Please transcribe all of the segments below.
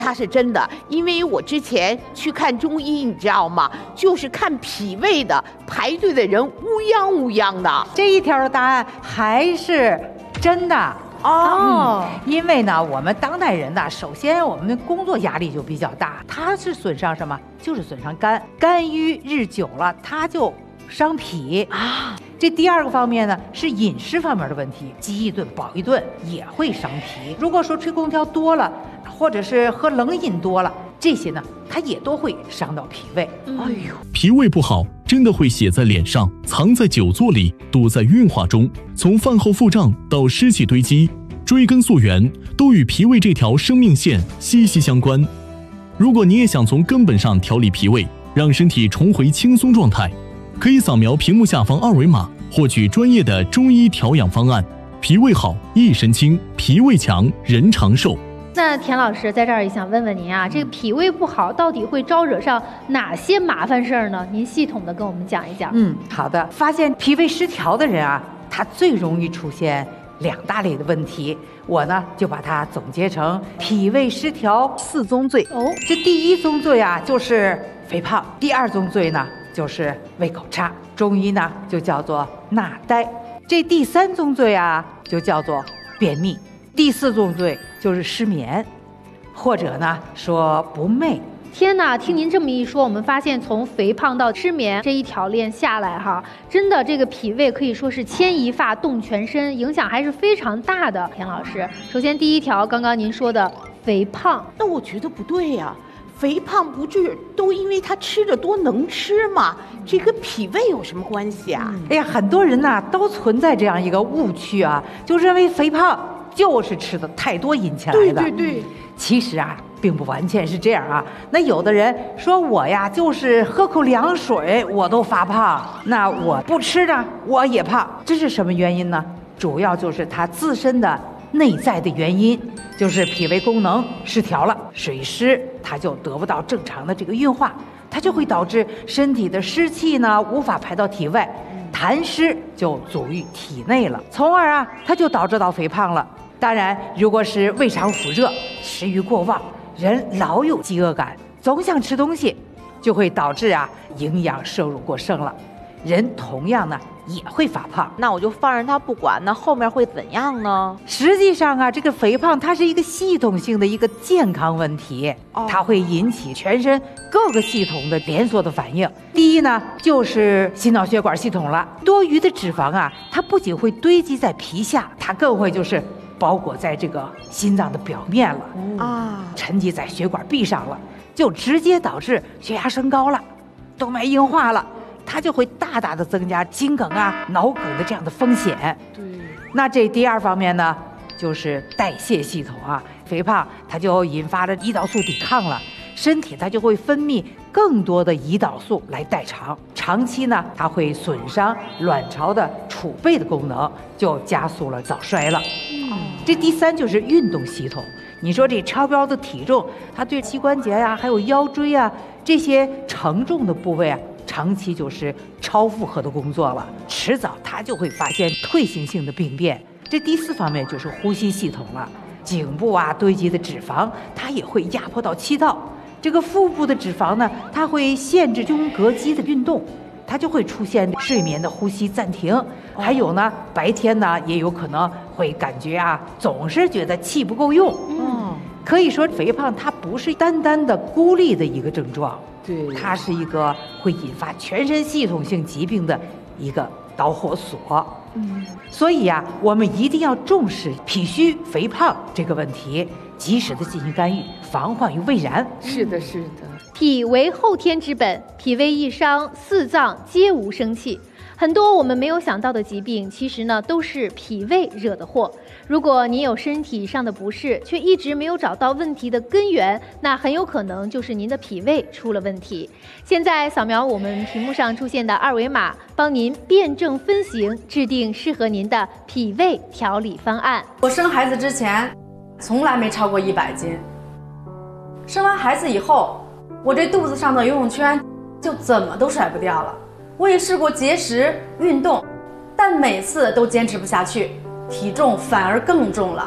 它是真的，因为我之前去看中医，你知道吗？就是看脾胃的，排队的人乌泱乌泱的。 这一条的答案还是真的。因为呢，我们当代人呢，首先我们的工作压力就比较大，它是损伤什么？就是损伤肝，肝郁日久了，它就伤脾啊。这第二个方面呢，是饮食方面的问题，饥一顿饱一顿也会伤脾。如果说吹空调多了，或者是喝冷饮多了，这些呢，它也都会伤到脾胃。 脾胃不好，真的会写在脸上，藏在久坐里，躲在运化中。从饭后腹胀到湿气堆积，追根溯源，都与脾胃这条生命线息息相关。如果你也想从根本上调理脾胃，让身体重回轻松状态，可以扫描屏幕下方二维码，获取专业的中医调养方案。脾胃好，一身轻；脾胃强，人长寿。 那田老师在这儿也想问问您啊，这个脾胃不好到底会招惹上哪些麻烦事儿呢？您系统的跟我们讲一讲。 好的。发现脾胃失调的人啊，他最容易出现2大类的问题，我呢就把它总结成脾胃失调4宗罪。这第一宗罪啊就是肥胖，第二宗罪呢就是胃口差，中医呢就叫做纳呆。这第3宗罪啊就叫做便秘，第4宗罪就是失眠，或者呢说不寐。 天哪，听您这么一说，我们发现从肥胖到失眠这一条链下来哈，真的这个脾胃可以说是牵一发动全身，影响还是非常大的。田老师，首先第一条，刚刚您说的肥胖， 那我觉得不对呀。肥胖不是都因为他吃的多能吃吗？这跟脾胃有什么关系啊？ 很多人呢都存在这样一个误区啊，就认为肥胖就是吃的太多引起来的。 对。 其实啊，并不完全是这样啊。那有的人说我呀，就是喝口凉水我都发胖，那我不吃呢，我也胖，这是什么原因呢？主要就是他自身的内在的原因，就是脾胃功能失调了，水湿它就得不到正常的这个运化，它就会导致身体的湿气呢无法排到体外，痰湿就阻于体内了，从而啊它就导致到肥胖了。当然，如果是胃肠腑热、食欲过旺，人老有饥饿感，总想吃东西，就会导致啊营养摄入过剩了，人同样呢也会发胖。 那我就放任他不管，那后面会怎样呢？ 实际上啊，这个肥胖它是一个系统性的一个健康问题，它会引起全身各个系统的连锁的反应。第一呢，就是心脑血管系统了。多余的脂肪啊，它不仅会堆积在皮下，它更会就是包裹在这个心脏的表面了，沉积在血管壁上了，就直接导致血压升高了，动脉硬化了，它就会大大的增加心梗啊、脑梗的这样的风险。 对。 那这第二方面呢，就是代谢系统啊，肥胖它就引发了胰岛素抵抗了，身体它就会分泌更多的胰岛素来代偿，长期呢它会损伤卵巢的储备的功能，就加速了早衰了。这第3就是运动系统。你说这超标的体重，它对膝关节呀、还有腰椎啊这些承重的部位啊，长期就是超负荷的工作了，迟早它就会发现退行性的病变。这第4方面就是呼吸系统了，颈部啊堆积的脂肪，它也会压迫到气道。这个腹部的脂肪呢，它会限制胸膈肌的运动，它就会出现睡眠的呼吸暂停。还有呢，白天呢也有可能会感觉啊，总是觉得气不够用。可以说肥胖它不是单单的孤立的一个症状， 对， 它是一个会引发全身系统性疾病的一个导火索。所以啊，我们一定要重视脾虚肥胖这个问题，及时的进行干预，防患于未然。 是的。 脾为后天之本，脾胃一伤，4脏皆无生气。很多我们没有想到的疾病，其实呢都是脾胃惹的祸。如果您有身体上的不适，却一直没有找到问题的根源，那很有可能就是您的脾胃出了问题。现在扫描我们屏幕上出现的二维码，帮您辨证分型，制定适合您的脾胃调理方案。 我生孩子之前从来没超过100斤，生完孩子以后，我这肚子上的游泳圈就怎么都甩不掉了。我也试过节食运动，但每次都坚持不下去，体重反而更重了。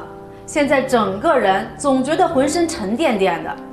现在整个人总觉得浑身沉甸甸的，